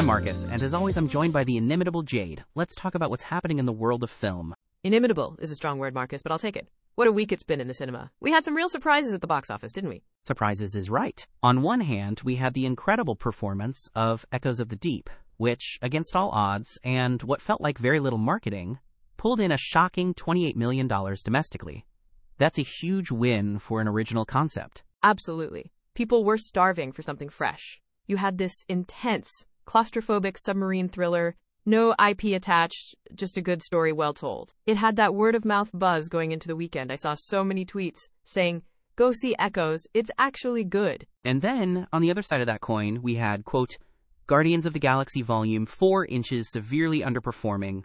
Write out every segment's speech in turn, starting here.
I'm Marcus, and as always, I'm joined by the inimitable Jade. Let's talk about what's happening in the world of film. Inimitable is a strong word, Marcus, but I'll take it. What a week it's been in the cinema. We had some real surprises at the box office, didn't we? Surprises is right. On one hand, we had the incredible performance of Echoes of the Deep, which, against all odds, and what felt like very little marketing, pulled in a shocking $28 million domestically. That's a huge win for an original concept. Absolutely. People were starving for something fresh. You had this intense, claustrophobic submarine thriller, no IP attached, just a good story well told. It had that word-of-mouth buzz going into the weekend. I saw so many tweets saying, "Go see Echoes, it's actually good." And then, on the other side of that coin, we had, quote, Guardians of the Galaxy Volume 4 inches severely underperforming.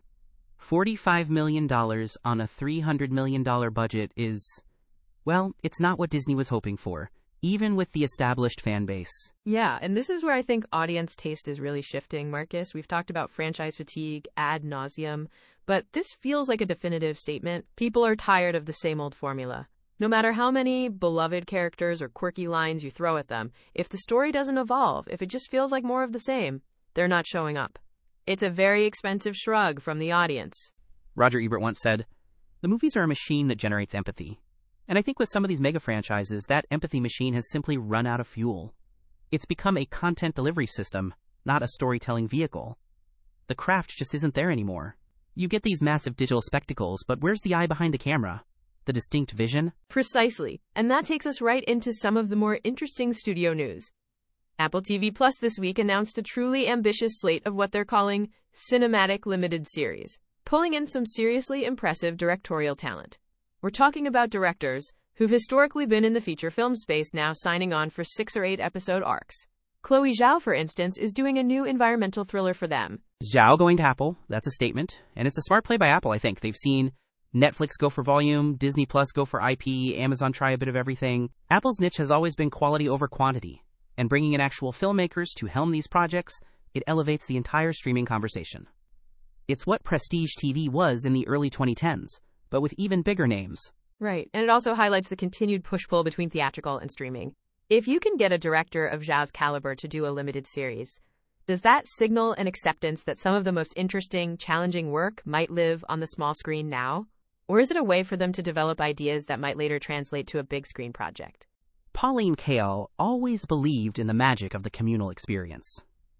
$45 million on a $300 million budget is, well, it's not what Disney was hoping for, even with the established fan base. Yeah, and this is where I think audience taste is really shifting, Marcus. We've talked about franchise fatigue ad nauseum, but this feels like a definitive statement. People are tired of the same old formula. No matter how many beloved characters or quirky lines you throw at them, if the story doesn't evolve, if it just feels like more of the same, they're not showing up. It's a very expensive shrug from the audience. Roger Ebert once said, "The movies are a machine that generates empathy." And I think with some of these mega franchises, that empathy machine has simply run out of fuel. It's become a content delivery system, not a storytelling vehicle. The craft just isn't there anymore. You get these massive digital spectacles, but where's the eye behind the camera? The distinct vision? Precisely. And that takes us right into some of the more interesting studio news. Apple TV Plus this week announced a truly ambitious slate of what they're calling cinematic limited series, pulling in some seriously impressive directorial talent. We're talking about directors who've historically been in the feature film space now signing on for 6 or 8 episode arcs. Chloe Zhao, for instance, is doing a new environmental thriller for them. Zhao going to Apple, that's a statement. And it's a smart play by Apple, I think. They've seen Netflix go for volume, Disney Plus go for IP, Amazon try a bit of everything. Apple's niche has always been quality over quantity. And bringing in actual filmmakers to helm these projects, it elevates the entire streaming conversation. It's what prestige TV was in the early 2010s, but with even bigger names. Right, and it also highlights the continued push-pull between theatrical and streaming. If you can get a director of Zhao's caliber to do a limited series, does that signal an acceptance that some of the most interesting, challenging work might live on the small screen now? Or is it a way for them to develop ideas that might later translate to a big screen project? Pauline Kael always believed in the magic of the communal experience.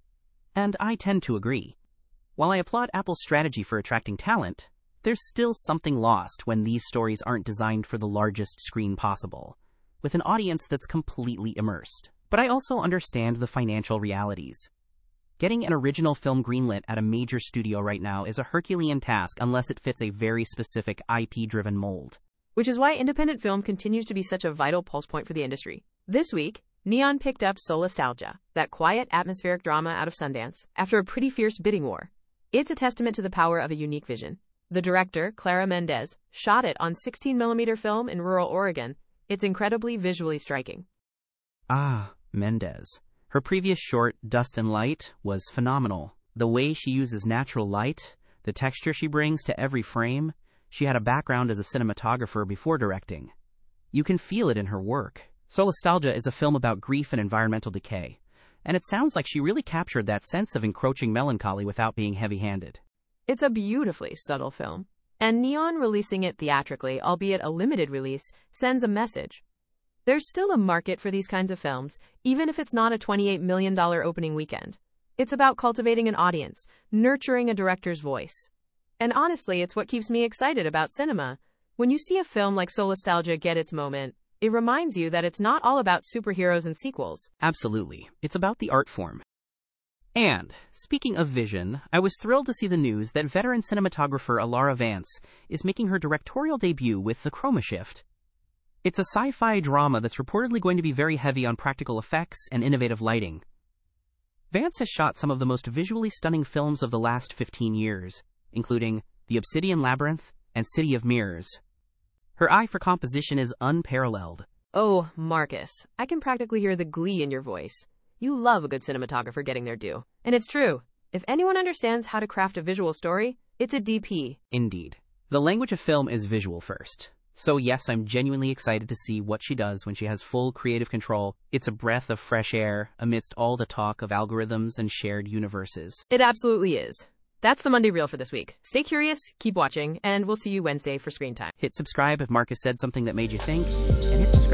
And I tend to agree. While I applaud Apple's strategy for attracting talent, there's still something lost when these stories aren't designed for the largest screen possible, with an audience that's completely immersed. But I also understand the financial realities. Getting an original film greenlit at a major studio right now is a Herculean task unless it fits a very specific IP-driven mold. Which is why independent film continues to be such a vital pulse point for the industry. This week, Neon picked up Solastalgia, that quiet, atmospheric drama out of Sundance, after a pretty fierce bidding war. It's a testament to the power of a unique vision. The director, Clara Mendez, shot it on 16mm film in rural Oregon. It's incredibly visually striking. Ah, Mendez. Her previous short, Dust and Light, was phenomenal. The way she uses natural light, the texture she brings to every frame. She had a background as a cinematographer before directing. You can feel it in her work. Solastalgia is a film about grief and environmental decay, and it sounds like she really captured that sense of encroaching melancholy without being heavy-handed. It's a beautifully subtle film, and Neon releasing it theatrically, albeit a limited release, sends a message. There's still a market for these kinds of films, even if it's not a $28 million opening weekend. It's about cultivating an audience, nurturing a director's voice. And honestly, it's what keeps me excited about cinema. When you see a film like Solastalgia get its moment, it reminds you that it's not all about superheroes and sequels. Absolutely. It's about the art form. And, speaking of vision, I was thrilled to see the news that veteran cinematographer Alara Vance is making her directorial debut with The Chroma Shift. It's a sci-fi drama that's reportedly going to be very heavy on practical effects and innovative lighting. Vance has shot some of the most visually stunning films of the last 15 years, including The Obsidian Labyrinth and City of Mirrors. Her eye for composition is unparalleled. Oh, Marcus, I can practically hear the glee in your voice. You love a good cinematographer getting their due. And it's true. If anyone understands how to craft a visual story, it's a DP. Indeed. The language of film is visual first. So yes, I'm genuinely excited to see what she does when she has full creative control. It's a breath of fresh air amidst all the talk of algorithms and shared universes. It absolutely is. That's the Monday Reel for this week. Stay curious, keep watching, and we'll see you Wednesday for Screen Time. Hit subscribe if Marcus said something that made you think, and hit subscribe